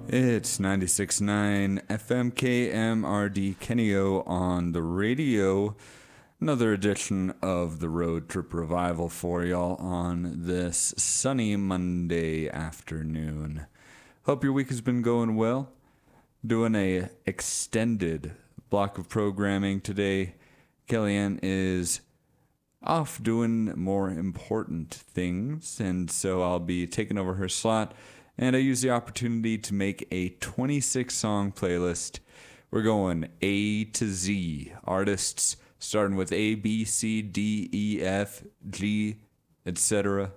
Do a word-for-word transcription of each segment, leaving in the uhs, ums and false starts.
It's ninety-six point nine F M K M R D Kenio on the radio. Another edition of the Road Trip Revival for y'all on this sunny Monday afternoon. Hope your week has been going well. Doing a extended block of programming today. Kellyanne is off doing more important things, and so I'll be taking over her slot. And I use the opportunity to make a twenty-six song playlist. We're going A to Z. Artists starting with A, B, C, D, E, F, G, et cetera.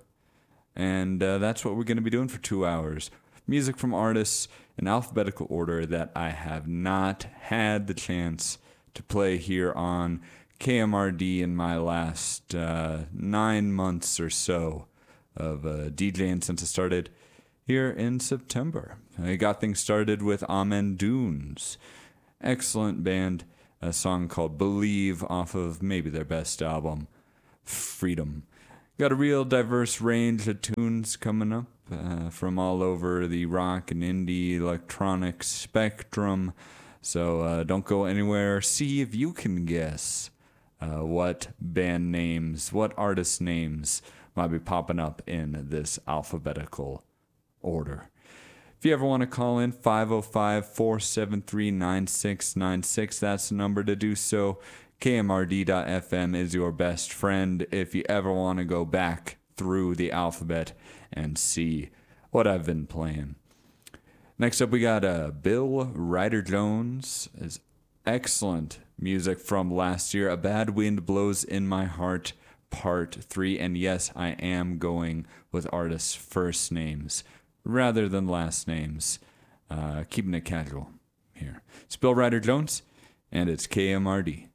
And uh, that's what we're going to be doing for two hours. Music from artists in alphabetical order that I have not had the chance to play here on K M R D in my last uh, nine months or so of uh, DJing since I started here in September. I got things started with Amen Dunes. Excellent band. A song called Believe off of maybe their best album, Freedom. Got a real diverse range of tunes coming up uh, from all over the rock and indie electronic spectrum. So uh, don't go anywhere. See if you can guess uh, what band names, what artist names might be popping up in this alphabetical order. If you ever want to call in, five oh five, four seven three, nine six nine six, that's the number to do so. K M R D dot F M is your best friend if you ever want to go back through the alphabet and see what I've been playing. Next up, we got uh, Bill Ryder-Jones. Is excellent music from last year. A Bad Wind Blows in My Heart, Part three. And yes, I am going with artists' first names rather than last names. Uh, keeping it casual here. It's Bill Ryder-Jones, and it's K M R D.